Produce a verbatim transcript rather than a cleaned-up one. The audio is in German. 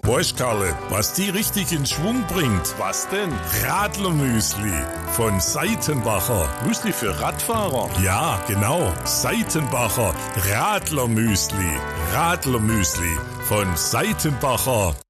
Weißt, Karle, was die richtig in Schwung bringt? Was denn? Radlermüsli von Seitenbacher. Müsli für Radfahrer? Ja, genau. Seitenbacher Radlermüsli. Radlermüsli von Seitenbacher.